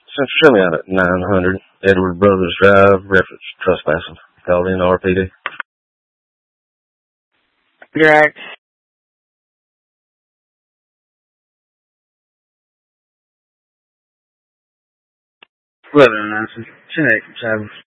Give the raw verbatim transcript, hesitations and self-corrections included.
Show me out at nine hundred Edward Brothers Drive, reference trespassing. Called in R P D. You're right. eleven Nancy. ten eight,